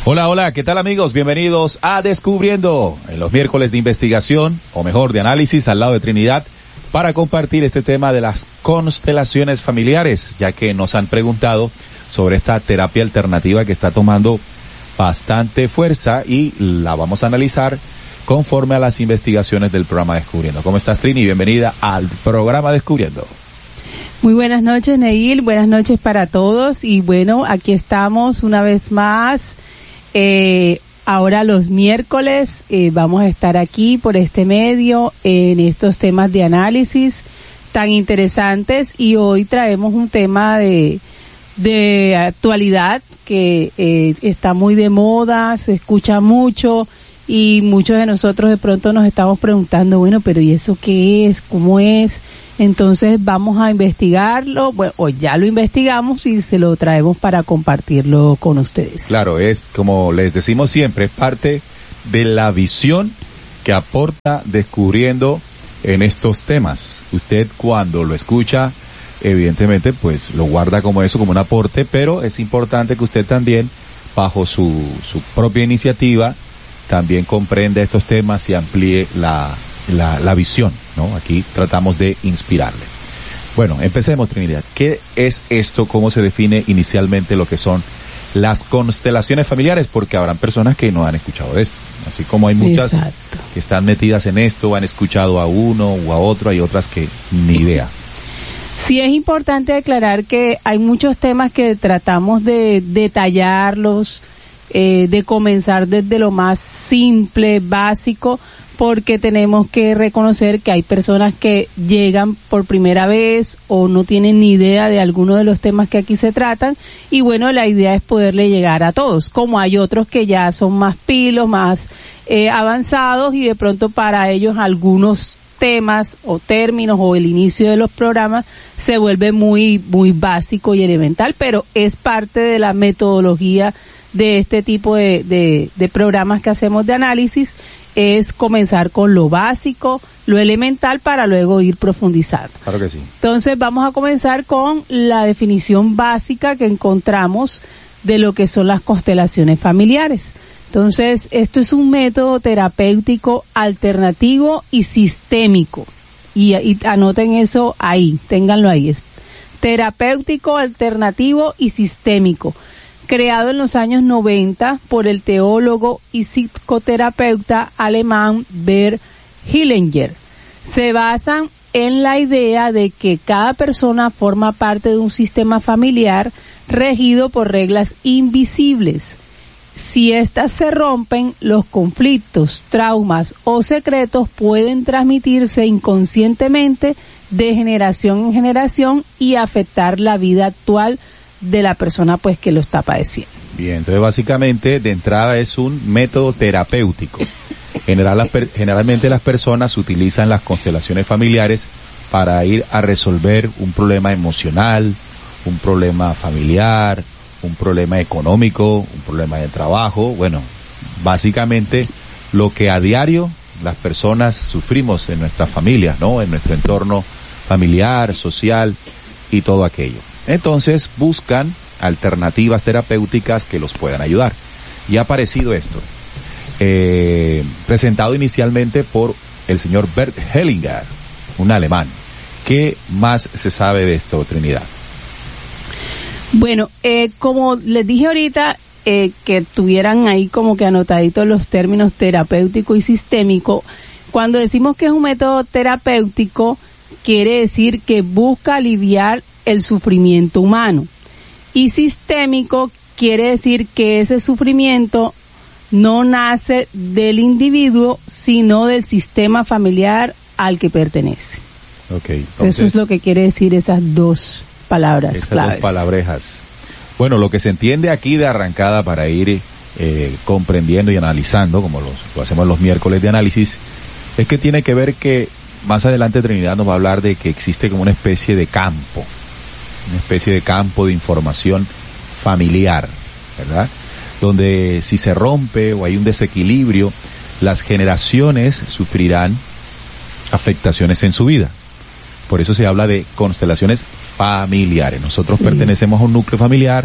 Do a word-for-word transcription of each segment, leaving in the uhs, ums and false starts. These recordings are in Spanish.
Hola, hola, ¿qué tal amigos? Bienvenidos a Descubriendo, en los miércoles de investigación, o mejor, de análisis al lado de Trinidad, para compartir este tema de las constelaciones familiares, ya que nos han preguntado sobre esta terapia alternativa que está tomando bastante fuerza y la vamos a analizar conforme a las investigaciones del programa Descubriendo. ¿Cómo estás, Trini? Bienvenida al programa Descubriendo. Muy buenas noches, Neil, buenas noches para todos y bueno, aquí estamos una vez más. Eh, ahora los miércoles eh, vamos a estar aquí por este medio en estos temas de análisis tan interesantes y hoy traemos un tema de, de actualidad que eh, está muy de moda, se escucha mucho y muchos de nosotros de pronto nos estamos preguntando, bueno, pero ¿y eso qué es? ¿Cómo es? Entonces vamos a investigarlo, bueno, o ya lo investigamos y se lo traemos para compartirlo con ustedes. Claro, es como les decimos siempre, es parte de la visión que aporta Descubriendo en estos temas. Usted cuando lo escucha, evidentemente pues lo guarda como eso, como un aporte, pero es importante que usted también, bajo su, su propia iniciativa, también comprenda estos temas y amplíe la La, la visión, ¿no? Aquí tratamos de inspirarle. Bueno, empecemos, Trinidad. ¿Qué es esto? ¿Cómo se define inicialmente lo que son las constelaciones familiares? Porque habrán personas que no han escuchado de esto. Así como hay muchas Exacto. que están metidas en esto, han escuchado a uno o a otro, hay otras que ni idea. Sí, es importante aclarar que hay muchos temas que tratamos de detallarlos, eh, de comenzar desde lo más simple, básico, porque tenemos que reconocer que hay personas que llegan por primera vez o no tienen ni idea de alguno de los temas que aquí se tratan y bueno, la idea es poderle llegar a todos, como hay otros que ya son más pilos, más eh, avanzados y de pronto para ellos algunos temas o términos o el inicio de los programas se vuelve muy, muy básico y elemental, pero es parte de la metodología de este tipo de, de, de programas que hacemos de análisis, es comenzar con lo básico, lo elemental para luego ir profundizando. Claro que sí. Entonces vamos a comenzar con la definición básica que encontramos de lo que son las constelaciones familiares. Entonces, esto es un método terapéutico alternativo y sistémico. Y, y anoten eso ahí, ténganlo ahí. Es terapéutico, alternativo y sistémico. Creado en los años noventa por el teólogo y psicoterapeuta alemán Bert Hellinger. Se basan en la idea de que cada persona forma parte de un sistema familiar regido por reglas invisibles. Si éstas se rompen, los conflictos, traumas o secretos pueden transmitirse inconscientemente de generación en generación y afectar la vida actual de la persona pues que lo está padeciendo. Bien, entonces básicamente de entrada es un método terapéutico. General, las, generalmente las personas utilizan las constelaciones familiares para ir a resolver un problema emocional, un problema familiar, un problema económico, un problema de trabajo. Bueno, básicamente lo que a diario las personas sufrimos en nuestras familias, ¿no? En nuestro entorno familiar, social y todo aquello. Entonces buscan alternativas terapéuticas que los puedan ayudar. Y ha aparecido esto, eh, presentado inicialmente por el señor Bert Hellinger, un alemán. ¿Qué más se sabe de esto, Trinidad? Bueno, eh, como les dije ahorita, eh, que tuvieran ahí como que anotaditos los términos terapéutico y sistémico. Cuando decimos que es un método terapéutico, quiere decir que busca aliviar el sufrimiento humano. Y sistémico quiere decir que ese sufrimiento no nace del individuo, sino del sistema familiar al que pertenece. Okay, entonces, eso es lo que quiere decir esas dos palabras esas claves. Dos palabrejas. Bueno, lo que se entiende aquí de arrancada para ir eh, comprendiendo y analizando, como los, lo hacemos los miércoles de análisis, es que tiene que ver que más adelante Trinidad nos va a hablar de que existe como una especie de campo, una especie de campo de información familiar, ¿verdad? Donde si se rompe o hay un desequilibrio, las generaciones sufrirán afectaciones en su vida. Por eso se habla de constelaciones familiares. Nosotros sí. pertenecemos a un núcleo familiar,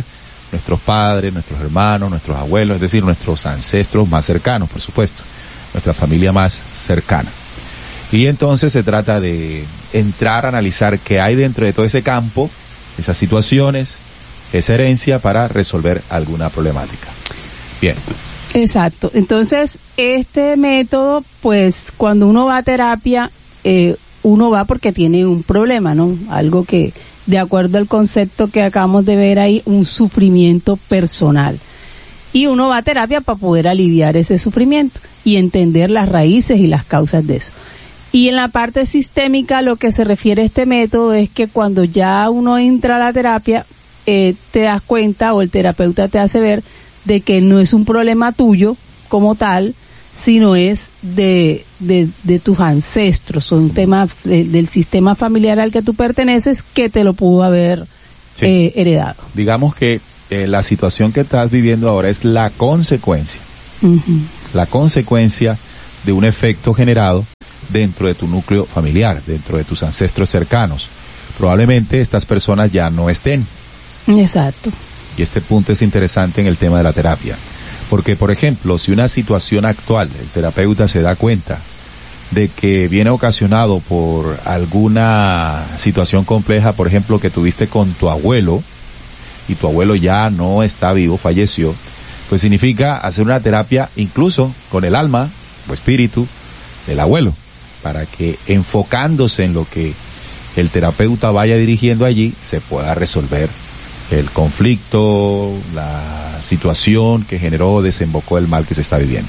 nuestros padres, nuestros hermanos, nuestros abuelos, es decir, nuestros ancestros más cercanos, por supuesto, nuestra familia más cercana. Y entonces se trata de entrar a analizar qué hay dentro de todo ese campo, esas situaciones, esa herencia para resolver alguna problemática. Bien. Exacto. Entonces, este método, pues, cuando uno va a terapia, eh, uno va porque tiene un problema, ¿no? Algo que, de acuerdo al concepto que acabamos de ver ahí, un sufrimiento personal. Y uno va a terapia para poder aliviar ese sufrimiento y entender las raíces y las causas de eso. Y en la parte sistémica, lo que se refiere a este método es que cuando ya uno entra a la terapia, eh, te das cuenta, o el terapeuta te hace ver, de que no es un problema tuyo como tal, sino es de, de, de tus ancestros, o un tema de, del sistema familiar al que tú perteneces que te lo pudo haber sí. eh, heredado. Digamos que eh, la situación que estás viviendo ahora es la consecuencia, uh-huh. la consecuencia de un efecto generado dentro de tu núcleo familiar, dentro de tus ancestros cercanos. Probablemente estas personas ya no estén. Exacto. Y este punto es interesante en el tema de la terapia. Porque, por ejemplo, si una situación actual, el terapeuta se da cuenta de que viene ocasionado por alguna situación compleja, por ejemplo, que tuviste con tu abuelo, y tu abuelo ya no está vivo, falleció, pues significa hacer una terapia incluso con el alma o espíritu del abuelo, para que enfocándose en lo que el terapeuta vaya dirigiendo allí, se pueda resolver el conflicto, la situación que generó o desembocó el mal que se está viviendo.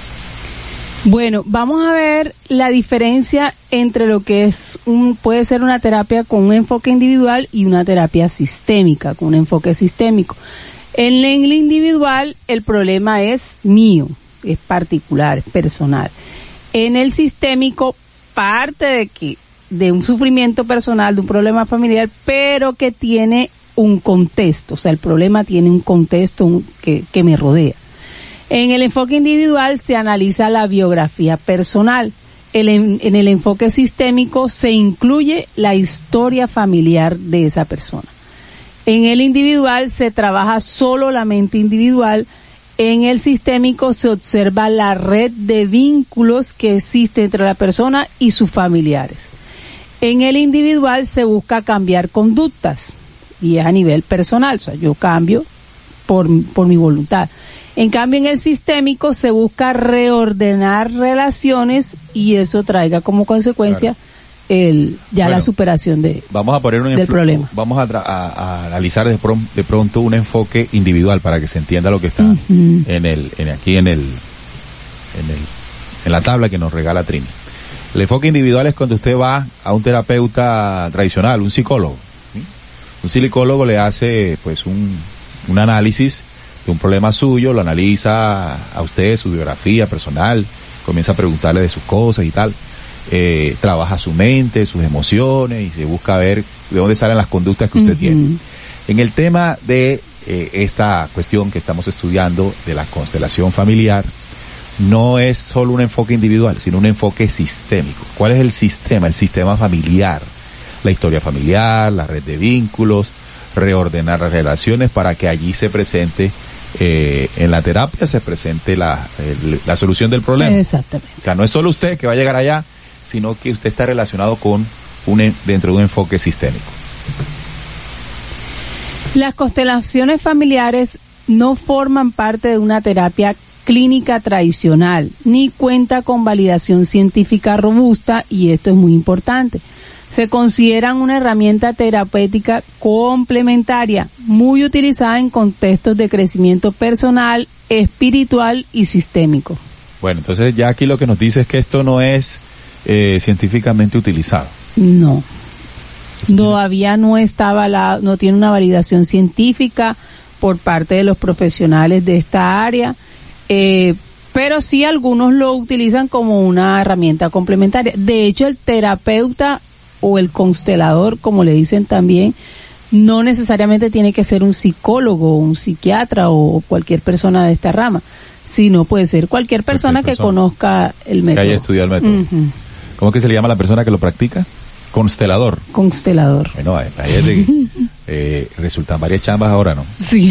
Bueno, vamos a ver la diferencia entre lo que es un, puede ser una terapia con un enfoque individual y una terapia sistémica, con un enfoque sistémico. En el individual, el problema es mío, es particular, es personal. En el sistémico, parte de que de un sufrimiento personal, de un problema familiar, pero que tiene un contexto, o sea, el problema tiene un contexto un, que, que me rodea. En el enfoque individual se analiza la biografía personal. El, en, en el enfoque sistémico se incluye la historia familiar de esa persona. En el individual se trabaja solo la mente individual. En el sistémico se observa la red de vínculos que existe entre la persona y sus familiares. En el individual se busca cambiar conductas y es a nivel personal, o sea, yo cambio por, por mi voluntad. En cambio, en el sistémico se busca reordenar relaciones y eso traiga como consecuencia claro. el ya bueno, la superación de vamos a poner un del problema. Vamos a, a, a analizar de, prom, de pronto un enfoque individual para que se entienda lo que está uh-huh. en el en aquí en el en el en la tabla que nos regala Trini. El enfoque individual es cuando usted va a un terapeuta tradicional, un psicólogo. ¿sí? Un psicólogo le hace pues un un análisis de un problema suyo, lo analiza a usted, su biografía personal, comienza a preguntarle de sus cosas y tal. Eh, trabaja su mente, sus emociones y se busca ver de dónde salen las conductas que usted uh-huh. tiene. En el tema de eh, esta cuestión que estamos estudiando de la constelación familiar, no es solo un enfoque individual, sino un enfoque sistémico. ¿Cuál es el sistema? El sistema familiar, la historia familiar, la red de vínculos, reordenar las relaciones para que allí se presente Eh, en la terapia se presente la, el, la solución del problema. Exactamente. O sea, no es solo usted que va a llegar allá, sino que usted está relacionado con un, dentro de un enfoque sistémico. Las constelaciones familiares no forman parte de una terapia clínica tradicional, ni cuenta con validación científica robusta, y esto es muy importante. Se consideran una herramienta terapéutica complementaria, muy utilizada en contextos de crecimiento personal, espiritual y sistémico. Bueno, entonces ya aquí lo que nos dice es que esto no es eh, científicamente utilizado. No, todavía no está avalado, no tiene una validación científica por parte de los profesionales de esta área, eh, pero sí algunos lo utilizan como una herramienta complementaria. De hecho, el terapeuta o el constelador, como le dicen también, no necesariamente tiene que ser un psicólogo, un psiquiatra o cualquier persona de esta rama, sino puede ser cualquier persona, cualquier persona que conozca el método. Que haya estudiado el método. Uh-huh. ¿Cómo que se le llama a la persona que lo practica? Constelador. Constelador. Bueno, ahí es de, Eh, resultan varias chambas ahora, ¿no? Sí.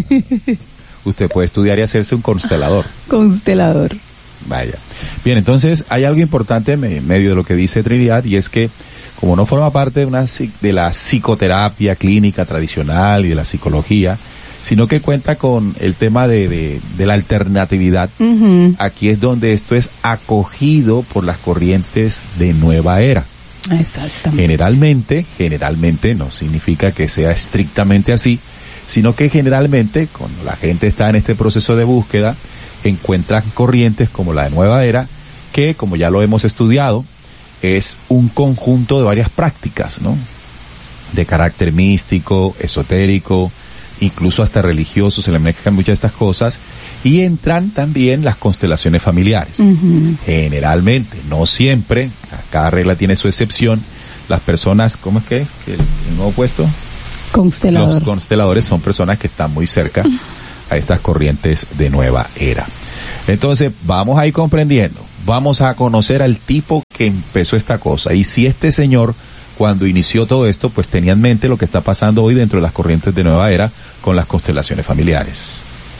Usted puede estudiar y hacerse un constelador. Constelador. Vaya. Bien, entonces hay algo importante en medio de lo que dice Trinidad, y es que como no forma parte de, una, de la psicoterapia clínica tradicional y de la psicología, sino que cuenta con el tema de, de, de la alternatividad, uh-huh. Aquí es donde esto es acogido por las corrientes de nueva era. Exactamente. Generalmente, generalmente no significa que sea estrictamente así, sino que generalmente cuando la gente está en este proceso de búsqueda, encuentran corrientes como la de nueva era, que como ya lo hemos estudiado, es un conjunto de varias prácticas, ¿no? De carácter místico, esotérico, incluso hasta religioso, se le mezclan muchas de estas cosas, y entran también las constelaciones familiares. Uh-huh. Generalmente, no siempre, cada regla tiene su excepción, las personas, ¿cómo es que es? ¿El, el nuevo puesto? Constelador. Los consteladores son personas que están muy cerca a estas corrientes de nueva era. Entonces, vamos a ir comprendiendo, vamos a conocer al tipo que empezó esta cosa, y si este señor, cuando inició todo esto, pues tenía en mente lo que está pasando hoy dentro de las corrientes de nueva era con las constelaciones familiares.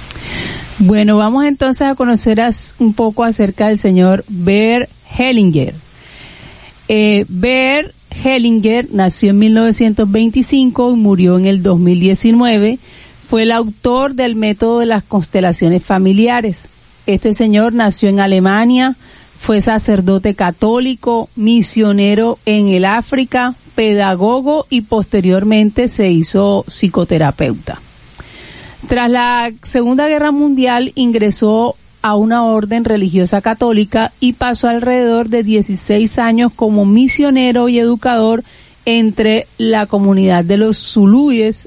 Bueno, vamos entonces a conocer as, un poco acerca del señor Bert Hellinger. Eh, Bert Hellinger nació en mil novecientos veinticinco y murió en el dos mil diecinueve. Fue el autor del método de las constelaciones familiares. Este señor nació en Alemania, fue sacerdote católico, misionero en el África, pedagogo y posteriormente se hizo psicoterapeuta. Tras la Segunda Guerra Mundial ingresó a una orden religiosa católica y pasó alrededor de dieciséis años como misionero y educador entre la comunidad de los zulúes,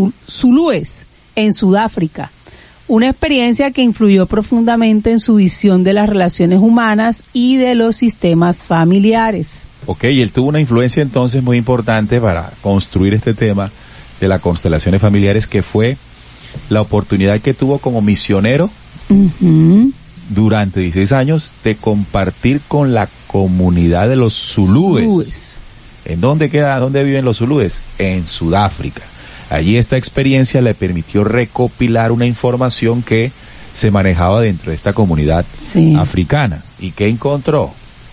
zulúes en Sudáfrica. Una experiencia que influyó profundamente en su visión de las relaciones humanas y de los sistemas familiares. Ok, y él tuvo una influencia entonces muy importante para construir este tema de las constelaciones familiares, que fue la oportunidad que tuvo como misionero uh-huh. durante dieciséis años de compartir con la comunidad de los zulúes. zulúes. ¿En dónde queda, dónde viven los zulúes? En Sudáfrica. Allí esta experiencia le permitió recopilar una información que se manejaba dentro de esta comunidad sí. africana. ¿Y qué encontró?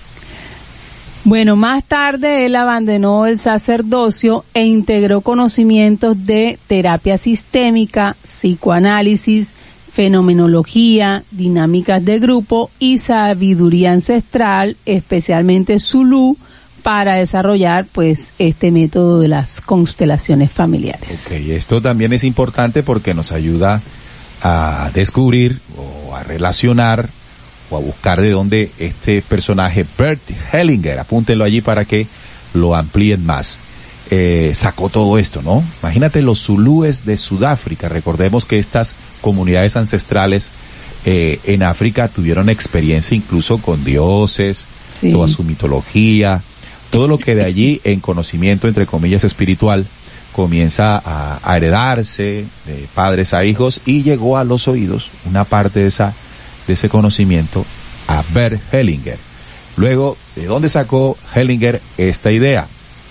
Bueno, más tarde él abandonó el sacerdocio e integró conocimientos de terapia sistémica, psicoanálisis, fenomenología, dinámicas de grupo y sabiduría ancestral, especialmente zulú, para desarrollar pues este método de las constelaciones familiares. Ok, esto también es importante porque nos ayuda a descubrir o a relacionar o a buscar de dónde este personaje Bert Hellinger, apúntenlo allí para que lo amplíen más, eh, sacó todo esto, ¿no? Imagínate los zulúes de Sudáfrica. Recordemos que estas comunidades ancestrales eh, en África tuvieron experiencia incluso con dioses, sí. toda su mitología, todo lo que de allí en conocimiento, entre comillas, espiritual, comienza a, a heredarse de padres a hijos, y llegó a los oídos una parte de esa de ese conocimiento a Bert Hellinger. Luego, ¿de dónde sacó Hellinger esta idea?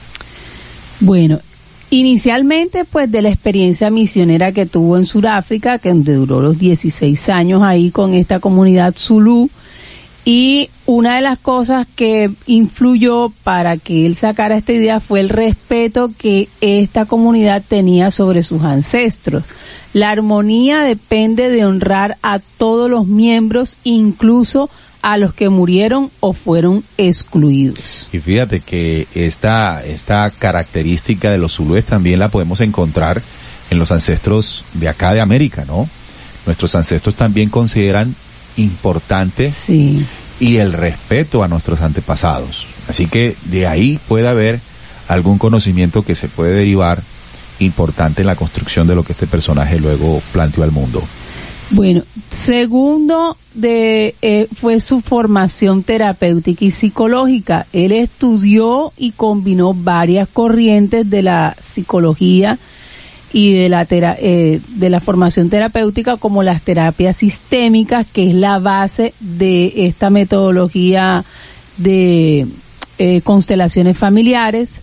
Bueno, inicialmente pues de la experiencia misionera que tuvo en Sudáfrica, que duró los dieciséis años ahí con esta comunidad zulú. Y una de las cosas que influyó para que él sacara esta idea fue el respeto que esta comunidad tenía sobre sus ancestros. La armonía depende de honrar a todos los miembros, incluso a los que murieron o fueron excluidos. Y fíjate que esta, esta característica de los zulúes también la podemos encontrar en los ancestros de acá de América, ¿no? Nuestros ancestros también consideran importante sí. y el respeto a nuestros antepasados. Así que de ahí puede haber algún conocimiento que se puede derivar importante en la construcción de lo que este personaje luego planteó al mundo. Bueno, segundo de eh, fue su formación terapéutica y psicológica. Él estudió y combinó varias corrientes de la psicología y de la tera, eh, de la formación terapéutica, como las terapias sistémicas, que es la base de esta metodología de eh, constelaciones familiares.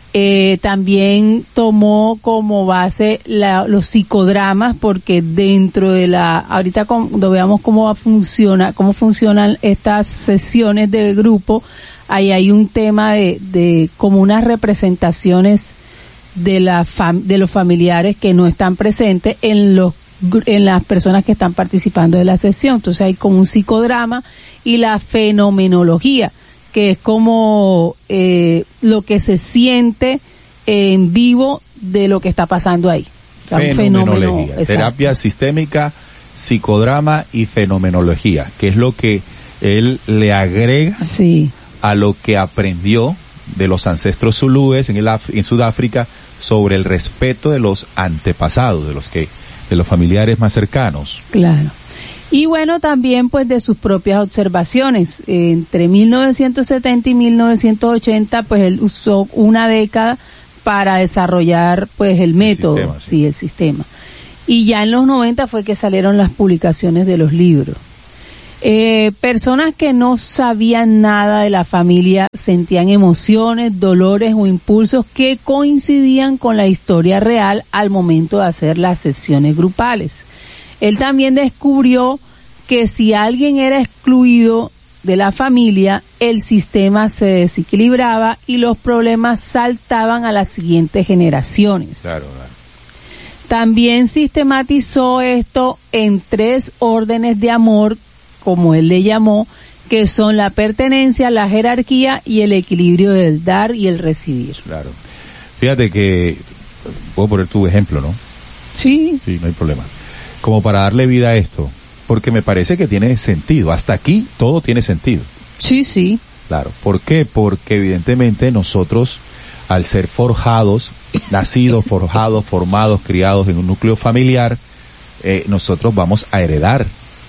Eh, también tomó como base la, los psicodramas, porque dentro de la, ahorita cuando veamos cómo va a funcionar, cómo funcionan estas sesiones de grupo, ahí hay un tema de, de como unas representaciones de la fam, de los familiares que no están presentes en los en las personas que están participando de la sesión. Entonces hay como un psicodrama y la fenomenología, que es como eh, lo que se siente en vivo de lo que está pasando ahí. O sea, fenomenología, un fenómeno, terapia sistémica, psicodrama y fenomenología, que es lo que él le agrega sí. a lo que aprendió de los ancestros zulúes en, el, en Sudáfrica sobre el respeto de los antepasados, de los que de los familiares más cercanos. Claro. Y bueno, también pues de sus propias observaciones. Entre mil novecientos setenta y mil novecientos ochenta, pues él usó una década para desarrollar pues el método, el sistema, sí. sí, el sistema. Y ya en los noventa fue que salieron las publicaciones de los libros. Eh, personas que no sabían nada de la familia sentían emociones, dolores o impulsos que coincidían con la historia real al momento de hacer las sesiones grupales. Él también descubrió que si alguien era excluido de la familia, el sistema se desequilibraba y los problemas saltaban a las siguientes generaciones. Claro, claro. También sistematizó esto en tres órdenes de amor, como él le llamó, que son la pertenencia, la jerarquía y el equilibrio del dar y el recibir. Claro. Fíjate que, puedo poner tu ejemplo, ¿no? Sí. Sí, no hay problema. Como para darle vida a esto, porque me parece que tiene sentido. Hasta aquí todo tiene sentido. Sí, sí. Claro. ¿Por qué? Porque evidentemente nosotros, al ser forjados, nacidos, forjados, formados, criados en un núcleo familiar, eh, nosotros vamos a heredar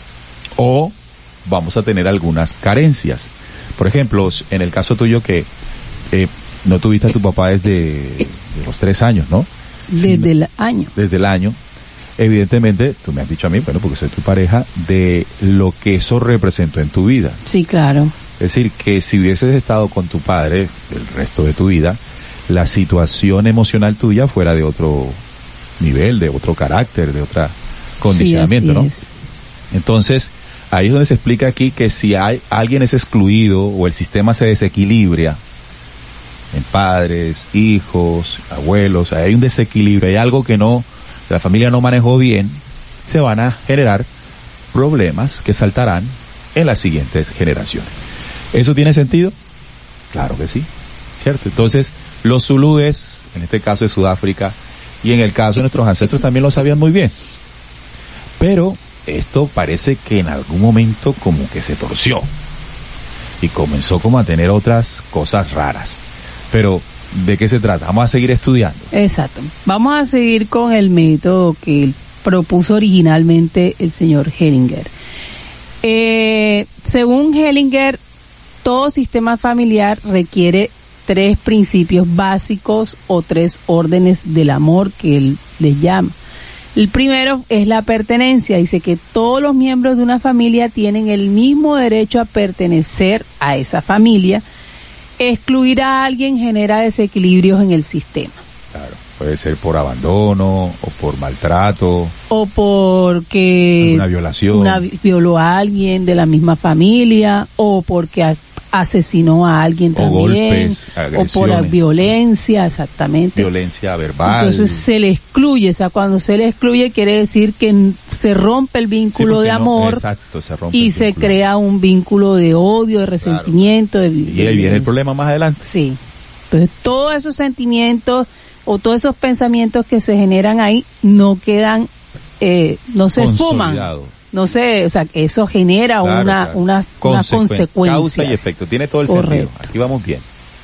o vamos a tener algunas carencias. Por ejemplo, en el caso tuyo que eh, no tuviste a tu papá desde de los tres años, ¿no? Desde sí, el año. Desde el año. Evidentemente, tú me has dicho a mí, bueno, porque soy tu pareja, de lo que eso representó en tu vida. Sí, claro. Es decir, que si hubieses estado con tu padre el resto de tu vida, la situación emocional tuya fuera de otro nivel, de otro carácter, de otro condicionamiento, sí, así ¿no? Es. Entonces, ahí es donde se explica aquí que si hay alguien es excluido o el sistema se desequilibra en padres, hijos, abuelos, hay un desequilibrio, hay algo que no, la familia no manejó bien, se van a generar problemas que saltarán en las siguientes generaciones. ¿Eso tiene sentido? Claro que sí, ¿cierto? Entonces, los zulúes, en este caso de Sudáfrica, y en el caso de nuestros ancestros también lo sabían muy bien. Pero esto parece que en algún momento como que se torció y comenzó como a tener otras cosas raras. Pero, ¿de qué se trata? Vamos a seguir estudiando. Exacto. Vamos a seguir con el método que él propuso originalmente el señor Hellinger. Eh, según Hellinger, todo sistema familiar requiere tres principios básicos o tres órdenes del amor que él les llama. El primero es la pertenencia. Dice que todos los miembros de una familia tienen el mismo derecho a pertenecer a esa familia. Excluir a alguien genera desequilibrios en el sistema. Claro, puede ser por abandono o por maltrato. O porque una violación. Una, violó a alguien de la misma familia, o porque a, asesinó a alguien o también. Golpes, o por la violencia, exactamente. Violencia verbal. Entonces se le excluye, o sea, cuando se le excluye quiere decir que se rompe el vínculo sí, de amor. No, exacto, se rompe y se crea un vínculo de odio, de resentimiento. Claro. De, de, y ahí viene el problema más adelante. Sí. Entonces todos esos sentimientos o todos esos pensamientos que se generan ahí no quedan, eh, no se esfuman. No sé, o sea, que eso genera claro, una, claro. unas, unas consecuencias. Causa y efecto, tiene todo el Correcto. sentido. Aquí vamos bien.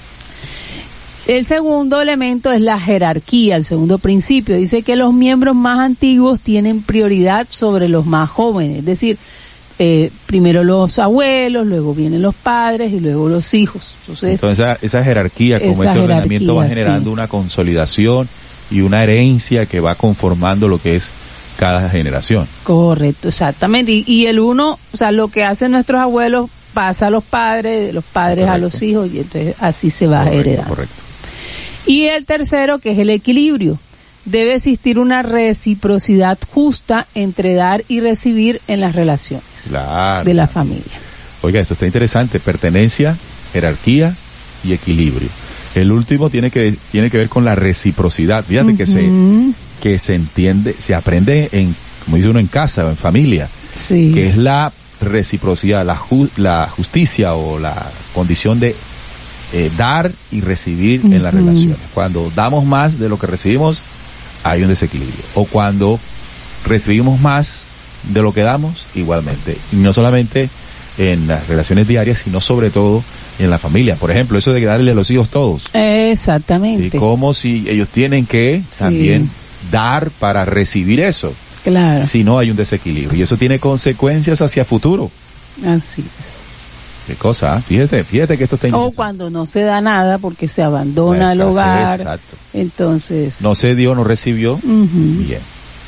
El segundo elemento es la jerarquía, el segundo principio. Dice que los miembros más antiguos tienen prioridad sobre los más jóvenes. Es decir, eh, primero los abuelos, luego vienen los padres y luego los hijos. Entonces, Entonces esa, esa jerarquía, como esa ese ordenamiento jerarquía, va generando sí. una consolidación y una herencia que va conformando lo que es cada generación. Correcto, exactamente. Y, y el uno, o sea, lo que hacen nuestros abuelos pasa a los padres, de los padres correcto. A los hijos, y entonces así se va correcto, heredando. Correcto. Y el tercero, que es el equilibrio. Debe existir una reciprocidad justa entre dar y recibir en las relaciones claro. de la familia. Oiga, esto está interesante. Pertenencia, jerarquía y equilibrio. El último tiene que tiene que ver con la reciprocidad. Fíjate uh-huh. que se que se entiende, se aprende en, como dice uno, en casa o en familia. Sí. Que es la reciprocidad, la, ju, la justicia o la condición de eh, dar y recibir uh-huh. en las relaciones. Cuando damos más de lo que recibimos, hay un desequilibrio. O cuando recibimos más de lo que damos, igualmente. Y no solamente en las relaciones diarias, sino sobre todo en la familia. Por ejemplo, eso de darle a los hijos todos. Exactamente. ¿Sí? Como si ellos tienen que sí. también dar para recibir eso. Claro. Si no, hay un desequilibrio. Y eso tiene consecuencias hacia futuro. Así es. Qué cosa, fíjate, fíjate que esto está interesante. O cuando no se da nada porque se abandona el hogar. Exacto. Entonces. No se dio, no recibió. Uh-huh. Bien.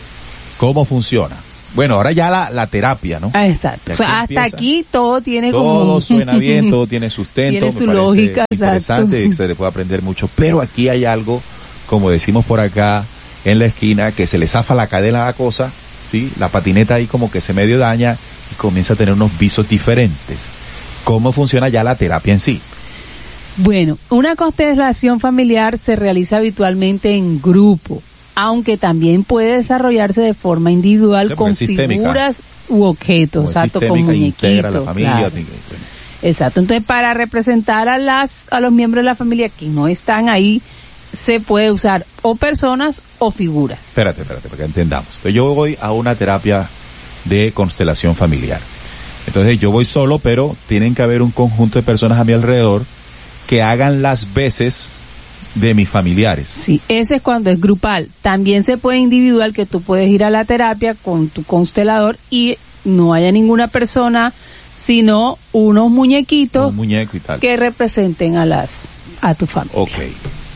¿Cómo funciona? Bueno, ahora ya la, la terapia, ¿no? Ah, exacto. O sea, hasta aquí todo tiene todo como... Todo suena bien, todo tiene sustento. Tiene su me lógica, interesante y se le puede aprender mucho. Pero aquí hay algo, como decimos por acá en la esquina, que se le zafa la cadena a la cosa, ¿sí? La patineta ahí como que se medio daña y comienza a tener unos visos diferentes. ¿Cómo funciona ya la terapia en sí? Bueno, una constelación familiar se realiza habitualmente en grupo, aunque también puede desarrollarse de forma individual, sí, con figuras u objetos, como exacto, con muñequitos. La familia, claro. Bueno. Exacto, entonces para representar a las a los miembros de la familia que no están ahí, se puede usar o personas o figuras. Espérate, espérate, para que entendamos. Entonces yo voy a una terapia de constelación familiar. Entonces yo voy solo, pero tienen que haber un conjunto de personas a mi alrededor que hagan las veces de mis familiares. Sí, ese es cuando es grupal. También se puede individual, que tú puedes ir a la terapia con tu constelador y no haya ninguna persona, sino unos muñequitos un muñeco y tal. que representen a las a tu familia. Okay.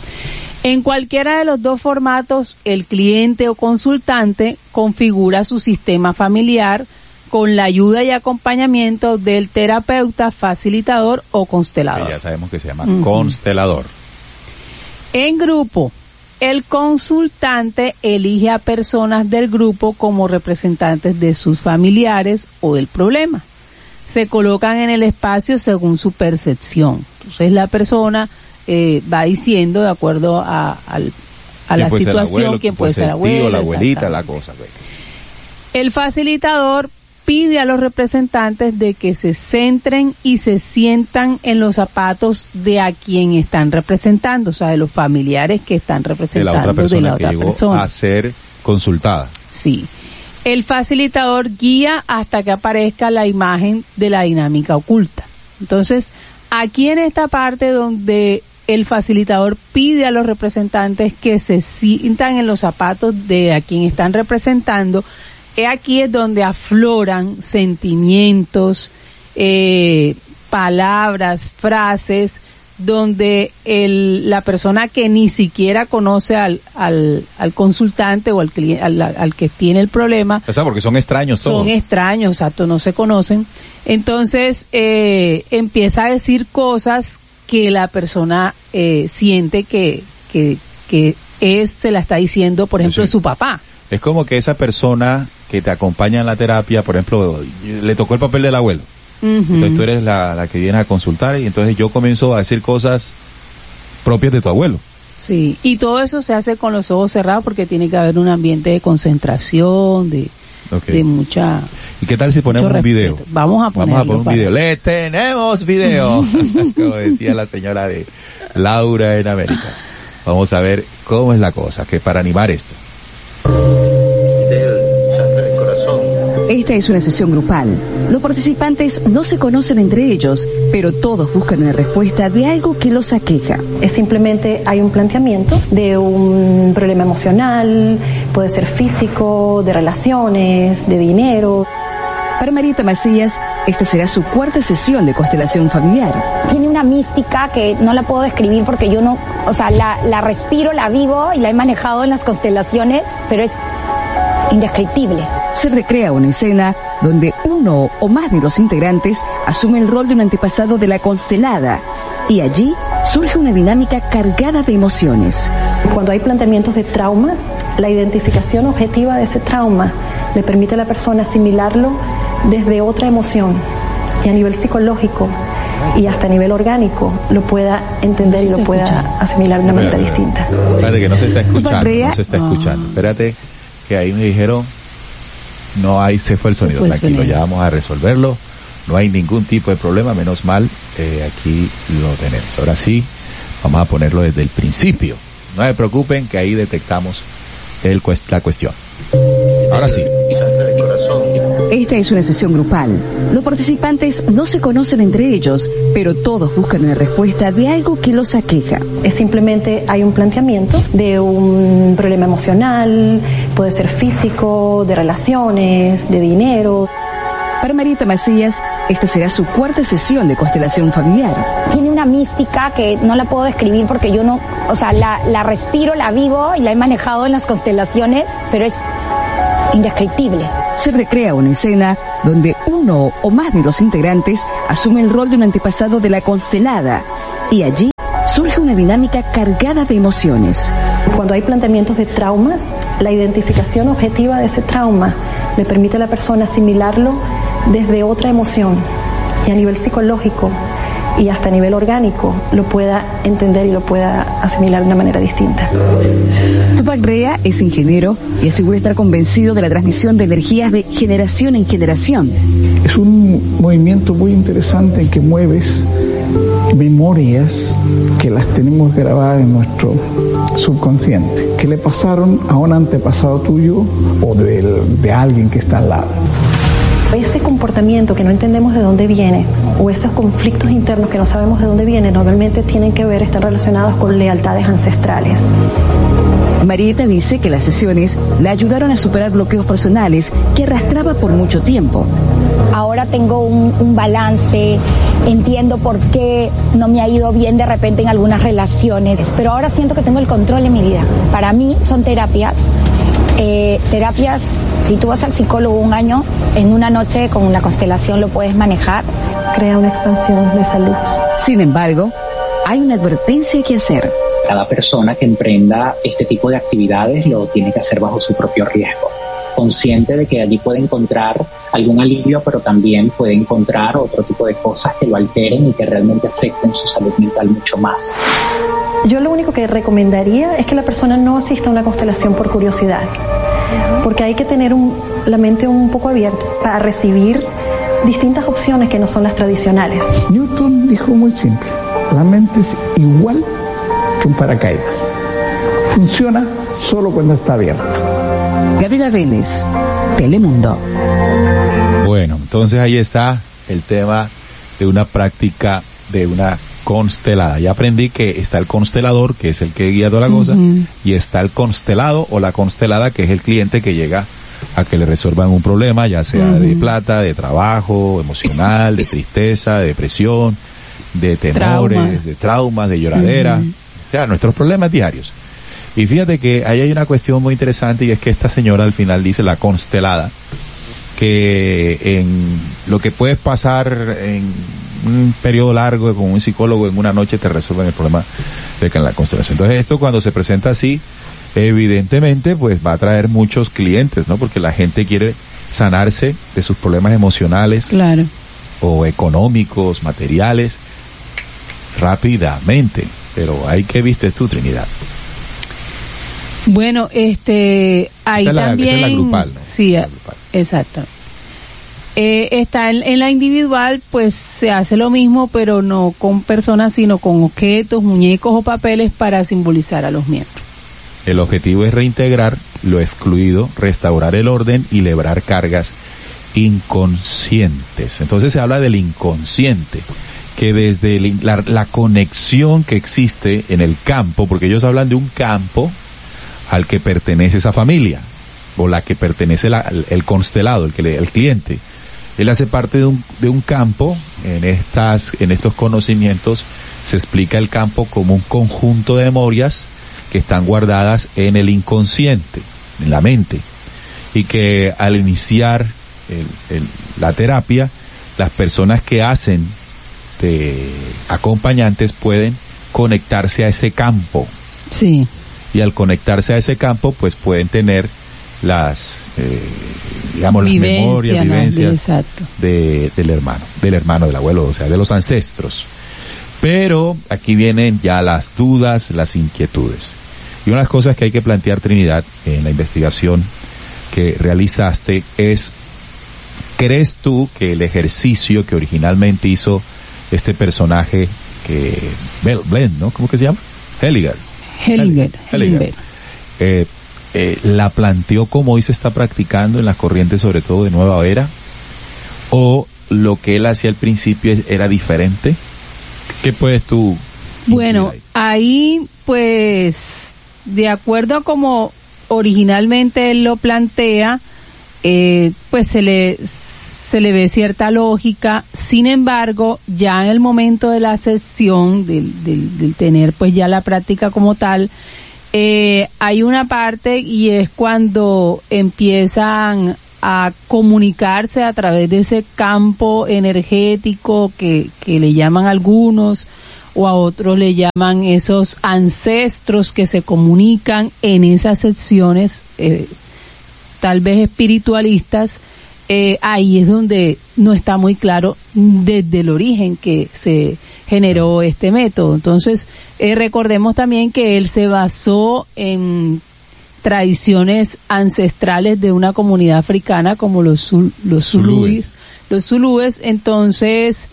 En cualquiera de los dos formatos, el cliente o consultante configura su sistema familiar con la ayuda y acompañamiento del terapeuta, facilitador o constelador. Que ya sabemos que se llama uh-huh. constelador. En grupo, el consultante elige a personas del grupo como representantes de sus familiares o del problema. Se colocan en el espacio según su percepción. Entonces la persona eh, va diciendo de acuerdo a, a, a la situación quién puede ser el abuelo, la abuelita, la cosa. Pues. El facilitador pide a los representantes de que se centren y se sientan en los zapatos de a quien están representando, o sea, de los familiares que están representando de la otra persona, de la otra que persona. A ser consultada. Sí. El facilitador guía hasta que aparezca la imagen de la dinámica oculta. Entonces, aquí en esta parte donde el facilitador pide a los representantes que se sientan en los zapatos de a quien están representando, aquí es donde afloran sentimientos, eh, palabras, frases, donde el, la persona que ni siquiera conoce al, al, al consultante o al, al, al que tiene el problema. O sea, porque son extraños todos. Son extraños, exacto, no se conocen. Entonces, eh, empieza a decir cosas que la persona eh, siente que, que, que es, se la está diciendo, por ejemplo, sí. su papá. Es como que esa persona que te acompaña en la terapia, por ejemplo, le tocó el papel del abuelo. Uh-huh. Entonces tú eres la, la que viene a consultar y entonces yo comienzo a decir cosas propias de tu abuelo. Sí, y todo eso se hace con los ojos cerrados porque tiene que haber un ambiente de concentración, de, okay. de mucha... ¿Y qué tal si ponemos un video? Vamos a ponerlo. Vamos a poner un para... video. ¡Le tenemos video! Como decía la señora de Laura en América. Vamos a ver cómo es la cosa, que para animar esto. Esta es una sesión grupal. Los participantes no se conocen entre ellos, pero todos buscan una respuesta de algo que los aqueja. Es simplemente hay un planteamiento de un problema emocional, puede ser físico, de relaciones, de dinero. Para Marieta Macías, esta será su cuarta sesión de constelación familiar. Tiene una mística que no la puedo describir porque yo no, o sea, la, la respiro, la vivo y la he manejado en las constelaciones, pero es indescriptible. Se recrea una escena donde uno o más de los integrantes asume el rol de un antepasado de la constelada y allí surge una dinámica cargada de emociones. Cuando hay planteamientos de traumas, la identificación objetiva de ese trauma le permite a la persona asimilarlo desde otra emoción y a nivel psicológico y hasta a nivel orgánico lo pueda entender y lo pueda asimilar de una manera distinta. Espérate que no se está escuchando, no se está escuchando. Espérate que ahí me dijeron, no hay, se fue el sonido, fue el tranquilo, sonido. ya vamos a resolverlo, no hay ningún tipo de problema, menos mal, eh, aquí lo tenemos. Ahora sí, vamos a ponerlo desde el principio. No se preocupen que ahí detectamos el, la cuestión. Ahora sí. Esta es una sesión grupal. Los participantes no se conocen entre ellos, pero todos buscan una respuesta de algo que los aqueja. Es simplemente hay un planteamiento de un problema emocional, puede ser físico, de relaciones, de dinero. Para Marieta Macías, esta será su cuarta sesión de constelación familiar. Tiene una mística que no la puedo describir porque yo no, o sea, la, la respiro, la vivo y la he manejado en las constelaciones, pero es indescriptible. Se recrea una escena donde uno o más de los integrantes asume el rol de un antepasado de la constelada y allí surge una dinámica cargada de emociones. Cuando hay planteamientos de traumas, la identificación objetiva de ese trauma le permite a la persona asimilarlo desde otra emoción y a nivel psicológico y hasta a nivel orgánico lo pueda entender y lo pueda asimilar de una manera distinta. Tupac Rea es ingeniero y asegura estar convencido de la transmisión de energías de generación en generación. Es un movimiento muy interesante en que mueves memorias que las tenemos grabadas en nuestro subconsciente, que le pasaron a un antepasado tuyo o de, de alguien que está al lado. Ese comportamiento que no entendemos de dónde viene o esos conflictos internos que no sabemos de dónde vienen normalmente tienen que ver, están relacionados con lealtades ancestrales. Marieta dice que las sesiones le ayudaron a superar bloqueos personales que arrastraba por mucho tiempo. Ahora tengo un, un balance, entiendo por qué no me ha ido bien de repente en algunas relaciones, pero ahora siento que tengo el control en mi vida. Para mí son terapias. Eh, terapias, si tú vas al psicólogo un año, en una noche con la constelación lo puedes manejar. Crea una expansión de esa luz. Sin embargo, hay una advertencia que hacer. Cada persona que emprenda este tipo de actividades lo tiene que hacer bajo su propio riesgo, consciente de que allí puede encontrar algún alivio, pero también puede encontrar otro tipo de cosas que lo alteren y que realmente afecten su salud mental mucho más. Yo lo único que recomendaría es que la persona no asista a una constelación por curiosidad, porque hay que tener un, la mente un poco abierta para recibir distintas opciones que no son las tradicionales. Newton dijo muy simple, la mente es igual que un paracaídas. Funciona solo cuando está abierta. Gabriela Vélez, Telemundo. Bueno, entonces ahí está el tema de una práctica de una constelada. Ya aprendí que está el constelador, que es el que guía toda la cosa, uh-huh. y está el constelado o la constelada, que es el cliente que llega a que le resuelvan un problema, ya sea uh-huh. de plata, de trabajo, emocional, de tristeza, de depresión, de temores, Trauma. de traumas, de lloradera, uh-huh. o sea, nuestros problemas diarios. Y fíjate que ahí hay una cuestión muy interesante, y es que esta señora al final dice, la constelada, que en lo que puedes pasar en un periodo largo con un psicólogo en una noche te resuelven el problema de la constelación. Entonces esto, cuando se presenta así, evidentemente pues va a traer muchos clientes, ¿no? Porque la gente quiere sanarse de sus problemas emocionales, claro, o económicos, materiales, rápidamente. Pero ahí, ¿qué viste tú, Trinidad? Bueno, este, ahí esa también. La, esa es la grupal, ¿no? Sí, la grupal. Exacto. Eh, está en, en la individual, pues se hace lo mismo, pero no con personas, sino con objetos, muñecos o papeles para simbolizar a los miembros. El objetivo es reintegrar lo excluido, restaurar el orden y librar cargas inconscientes. Entonces se habla del inconsciente, que desde el, la, la conexión que existe en el campo, porque ellos hablan de un campo al que pertenece esa familia, o la que pertenece la, el, el constelado, el, que le, el cliente. Él hace parte de un, de un campo. En estas, en estos conocimientos se explica el campo como un conjunto de memorias que están guardadas en el inconsciente, en la mente, y que al iniciar el, el, la terapia, las personas que hacen de acompañantes pueden conectarse a ese campo. Sí. Y al conectarse a ese campo, pues pueden tener las, eh, digamos, Vivencia, las memorias, ¿no? vivencias Exacto. de, del hermano, del hermano, del abuelo, o sea, de los ancestros. Pero aquí vienen ya las dudas, las inquietudes. Y una de las cosas que hay que plantear, Trinidad, en la investigación que realizaste es, ¿crees tú que el ejercicio que originalmente hizo este personaje, que Blend, ¿no? ¿Cómo que se llama? Hellinger. Hellinger. Hellinger. Eh, eh, ¿la planteó como hoy se está practicando en las corrientes, sobre todo de Nueva Era? ¿O lo que él hacía al principio era diferente? ¿Qué puedes tú? Bueno, ahí pues, de acuerdo a como originalmente él lo plantea, eh, pues se le se le ve cierta lógica. Sin embargo, ya en el momento de la sesión, del, del, del tener pues ya la práctica como tal, eh, hay una parte, y es cuando empiezan a comunicarse a través de ese campo energético que, que le llaman algunos, o a otros le llaman esos ancestros que se comunican en esas secciones, eh, tal vez espiritualistas. Eh, ahí es donde no está muy claro desde el origen que se generó este método. Entonces, eh, recordemos también que él se basó en tradiciones ancestrales de una comunidad africana como los zul, los zulúes, los zulúes. Entonces,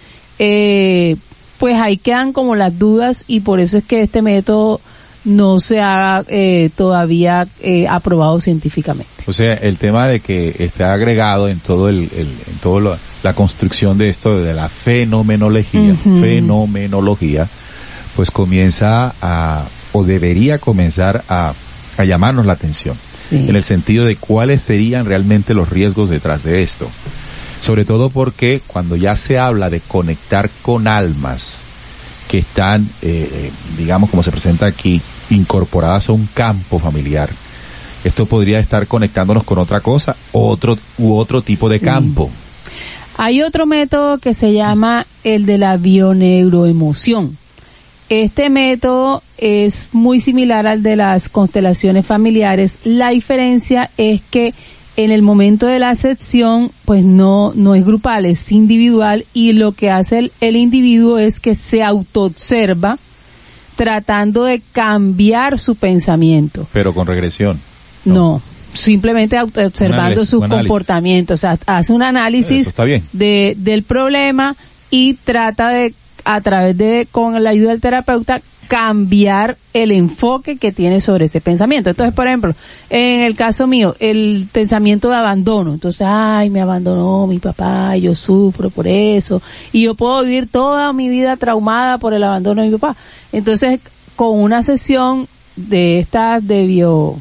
eh, pues ahí quedan como las dudas, y por eso es que este método no se ha eh, todavía eh, aprobado científicamente. O sea, el tema de que está agregado en todo el, el en todo lo, la construcción de esto de la fenomenología, uh-huh. fenomenología, pues comienza a, o debería comenzar a, a llamarnos la atención, sí. en el sentido de cuáles serían realmente los riesgos detrás de esto. Sobre todo porque cuando ya se habla de conectar con almas que están, eh, digamos, como se presenta aquí, incorporadas a un campo familiar, esto podría estar conectándonos con otra cosa, otro u otro tipo de sí. campo. Hay otro método que se llama el de la bioneuroemoción. Este método es muy similar al de las constelaciones familiares. La diferencia es que en el momento de la sesión, pues no, no es grupal, es individual, y lo que hace el, el individuo es que se autoobserva tratando de cambiar su pensamiento. Pero con regresión. No, no simplemente autoobservando sus comportamientos. O sea, hace un análisis Eso está bien. de, del problema, y trata de, a través de, con la ayuda del terapeuta, cambiar el enfoque que tiene sobre ese pensamiento. Entonces, por ejemplo, en el caso mío, el pensamiento de abandono. Entonces, ay, me abandonó mi papá, y yo sufro por eso, y yo puedo vivir toda mi vida traumada por el abandono de mi papá. Entonces, con una sesión de estas de bio,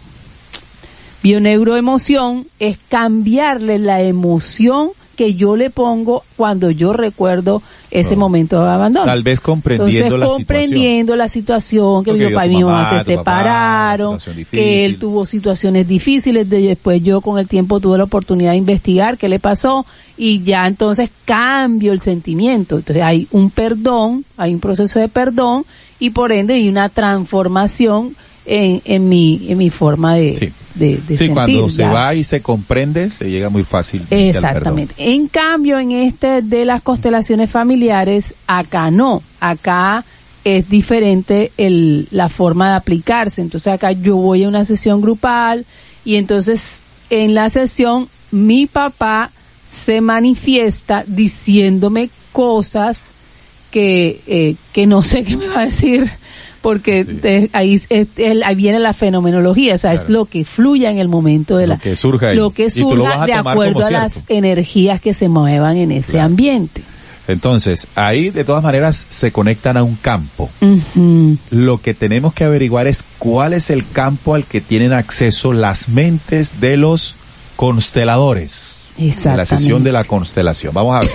bioneuroemoción, es cambiarle la emoción que yo le pongo cuando yo recuerdo ese no. momento de abandono. Tal vez comprendiendo Entonces, la comprendiendo situación. la situación, que Porque mi papá y mi mamá se separaron, papá, que él tuvo situaciones difíciles, de, después yo con el tiempo tuve la oportunidad de investigar qué le pasó, y ya entonces cambio el sentimiento. Entonces hay un perdón, hay un proceso de perdón, y por ende hay una transformación en, en mi en mi forma de, sí. de, de sí, sentir. Cuando ya. se va y se comprende, se llega muy fácil. Exactamente. En cambio, en este de las constelaciones familiares, acá no, acá es diferente el la forma de aplicarse. Entonces acá yo voy a una sesión grupal, y entonces en la sesión mi papá se manifiesta diciéndome cosas que eh, que no sé qué me va a decir, porque sí. te, ahí, es, es, ahí viene la fenomenología, o sea, claro. es lo que fluya en el momento de lo la que surja, lo que surja de acuerdo a las energías que se muevan en ese claro. ambiente. Entonces, ahí de todas maneras se conectan a un campo. Uh-huh. Lo que tenemos que averiguar es cuál es el campo al que tienen acceso las mentes de los consteladores. Exactamente. En la sesión de la constelación. Vamos a ver.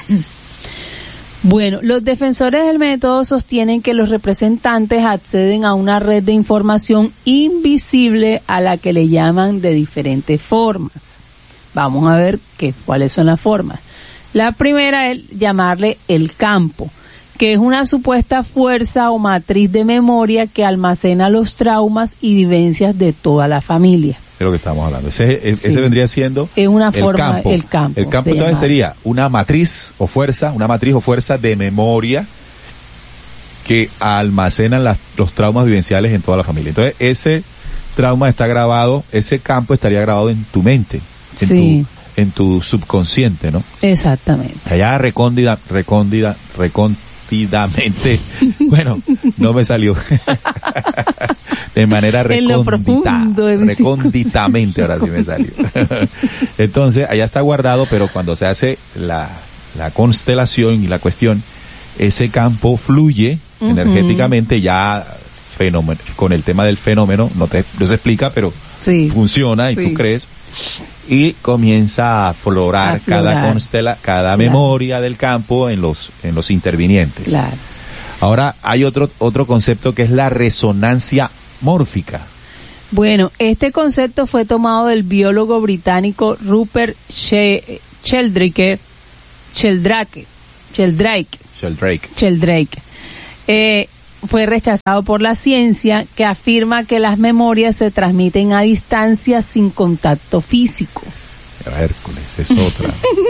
Bueno, los defensores del método sostienen que los representantes acceden a una red de información invisible a la que le llaman de diferentes formas. Vamos a ver qué, cuáles son las formas. La primera es llamarle el campo. que es una supuesta fuerza o matriz de memoria que almacena los traumas y vivencias de toda la familia. Es lo que estamos hablando. Ese, es, Sí. ese vendría siendo Es una el forma, campo. el campo. El campo de entonces llamar. sería una matriz o fuerza, una matriz o fuerza de memoria que almacenan las, los traumas vivenciales en toda la familia. Entonces ese trauma está grabado, ese campo estaría grabado en tu mente, en Sí. tu, en tu subconsciente, ¿no? Exactamente. Allá recóndida, recóndida, recóndidamente, bueno, no me salió. De manera En lo recóndita, profundo de mi recónditamente, ahora sí me salió. Entonces, allá está guardado, pero cuando se hace la, la constelación y la cuestión, ese campo fluye Ujú. energéticamente ya fenómeno, con el tema del fenómeno, no te no se explica, pero Sí. funciona y Sí. tú crees, y comienza a aflorar, A aflorar. cada constela, cada Claro. memoria del campo en los, en los intervinientes. Claro. Ahora hay otro, otro concepto que es la resonancia mórfica. Bueno, este concepto fue tomado del biólogo británico Rupert She- Sheldrake, Sheldrake, Sheldrake, Sheldrake. Sheldrake. Eh, fue rechazado por la ciencia, que afirma que las memorias se transmiten a distancia sin contacto físico. Hércules, es otra.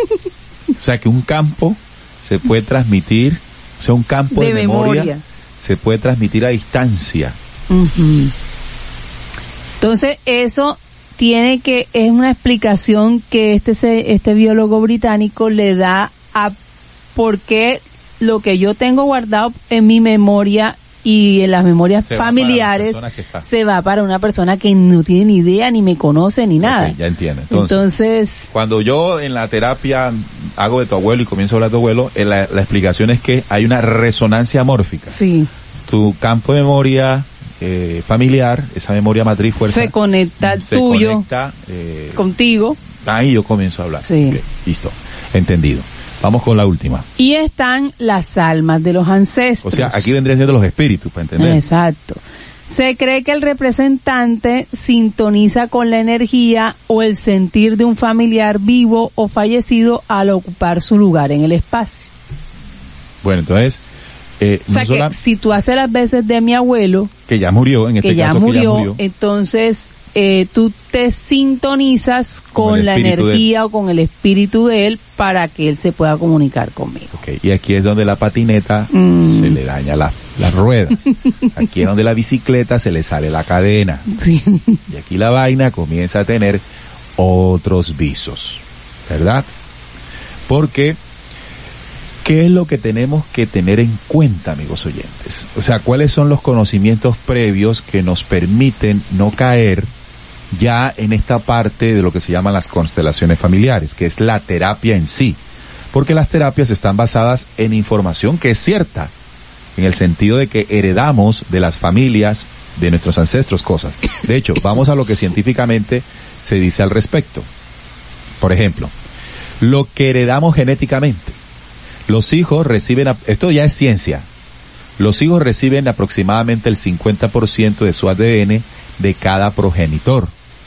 O sea que un campo se puede transmitir, o sea un campo de, De memoria, memoria. se puede transmitir a distancia. Ujú. Entonces, eso tiene que, es una explicación que este, se- este biólogo británico le da a por qué lo que yo tengo guardado en mi memoria y en las memorias Se va para familiares la persona que está. se va para una persona que no tiene ni idea, ni me conoce, ni nada. Ok, ya entiendo. Entonces, Entonces, cuando yo en la terapia hago de tu abuelo y comienzo a hablar de tu abuelo, eh, la, la explicación es que hay una resonancia mórfica. sí, Tu campo de memoria eh, familiar, esa memoria matriz fuerza, se conecta al se tuyo, conecta, eh, contigo, ahí yo comienzo a hablar. Sí. Bien, listo, entendido. Vamos con la última. y están las almas de los ancestros. O sea, aquí vendrían siendo los espíritus, para entender. Exacto. Se cree que el representante sintoniza con la energía o el sentir de un familiar vivo o fallecido al ocupar su lugar en el espacio. Bueno, entonces, eh, O sea no sola- que si tú haces las veces de mi abuelo, que ya murió, en este que ya, caso murió, que ya murió, entonces eh, tú te sintonizas con, Con el la espíritu de él. energía o con el espíritu de él para que él se pueda comunicar conmigo. ok, y aquí es donde la patineta Mm. se le daña la, las ruedas. Aquí es donde la bicicleta se le sale la cadena. Sí. Y aquí la vaina comienza a tener otros visos, ¿verdad? Porque, ¿qué es lo que tenemos que tener en cuenta, amigos oyentes? O sea, ¿cuáles son los conocimientos previos que nos permiten no caer ya en esta parte de lo que se llaman las constelaciones familiares, que es la terapia en sí? Porque las terapias están basadas en información que es cierta, en el sentido de que heredamos de las familias, de nuestros ancestros, cosas. De hecho, vamos a lo que científicamente se dice al respecto. Por ejemplo, lo que heredamos genéticamente. Los hijos reciben, esto ya es ciencia, los hijos reciben aproximadamente el cincuenta por ciento de su A D N de cada progenitor.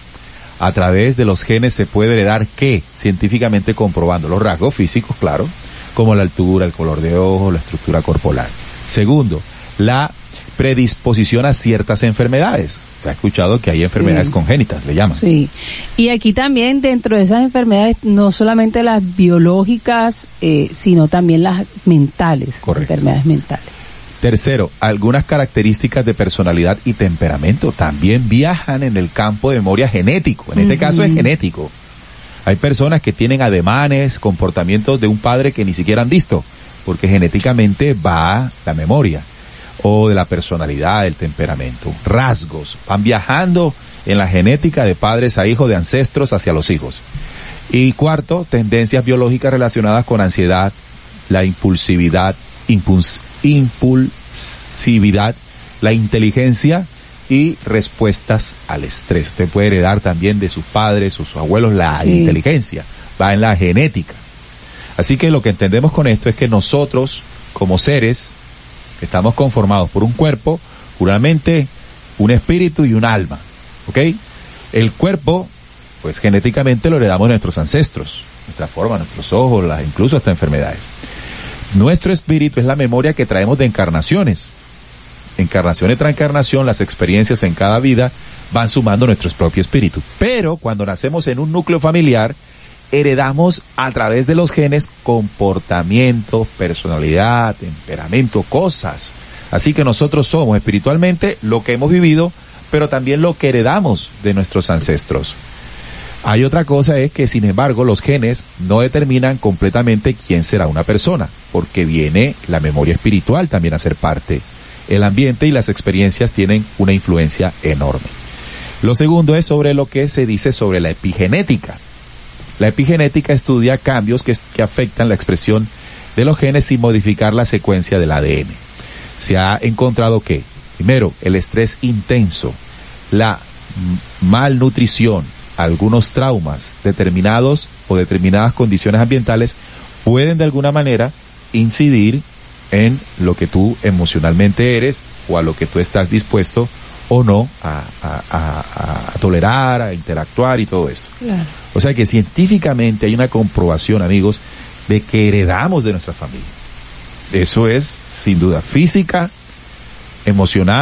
A través de los genes se puede heredar ¿qué? Científicamente comprobando los rasgos físicos, claro, como la altura, el color de ojos, la estructura corporal. Segundo, la predisposición a ciertas enfermedades. Se ha escuchado que hay enfermedades Sí. congénitas, le llaman. Sí, y aquí también dentro de esas enfermedades, no solamente las biológicas, eh, sino también las mentales, Correcto. enfermedades mentales. Tercero, algunas características de personalidad y temperamento también viajan en el campo de memoria genético. En este Ujú. caso es genético. Hay personas que tienen ademanes, comportamientos de un padre que ni siquiera han visto, porque genéticamente va la memoria, o de la personalidad, del temperamento. Rasgos van viajando en la genética de padres a hijos, de ancestros hacia los hijos. Y cuarto, tendencias biológicas relacionadas con ansiedad, la impulsividad, impuls, impulsividad, la inteligencia y respuestas al estrés. Usted puede heredar también de sus padres o sus abuelos la Sí. inteligencia, va en la genética. Así que lo que entendemos con esto es que nosotros, como seres, estamos conformados por un cuerpo, una mente, un espíritu y un alma. ¿Ok? El cuerpo, pues genéticamente lo heredamos de nuestros ancestros, nuestra forma, nuestros ojos, las, incluso hasta enfermedades. Nuestro espíritu es la memoria que traemos de encarnaciones. Encarnación y transcarnación, las experiencias en cada vida van sumando nuestro propio espíritu. Pero cuando nacemos en un núcleo familiar, heredamos a través de los genes comportamiento, personalidad, temperamento, cosas. Así que nosotros somos espiritualmente lo que hemos vivido, pero también lo que heredamos de nuestros ancestros. Hay otra cosa, es que sin embargo los genes no determinan completamente quién será una persona, porque viene la memoria espiritual también a ser parte. El ambiente y las experiencias tienen una influencia enorme. Lo segundo es sobre lo que se dice sobre la epigenética. La epigenética estudia cambios que, que afectan la expresión de los genes sin modificar la secuencia del A D N. Se ha encontrado que, primero, el estrés intenso, la malnutrición, algunos traumas determinados o determinadas condiciones ambientales pueden de alguna manera incidir en lo que tú emocionalmente eres o a lo que tú estás dispuesto o no a, a, a, a tolerar, a interactuar y todo esto. Claro. O sea que científicamente hay una comprobación, amigos, de que heredamos de nuestras familias. Eso es, sin duda, física, emocional.